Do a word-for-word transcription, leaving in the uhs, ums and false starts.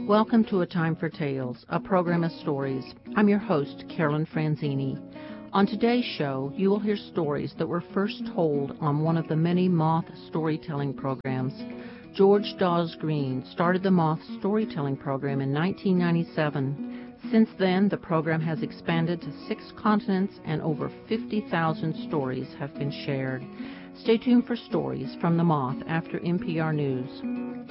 Welcome to A Time for Tales, a program of stories. I'm your host, Carolyn Franzini. On today's show, you will hear stories that were first told on one of the many Moth storytelling programs. George Dawes Green started the Moth storytelling program in nineteen ninety-seven. Since then, the program has expanded to six continents and over fifty thousand stories have been shared. Stay tuned for stories from the Moth after N P R News.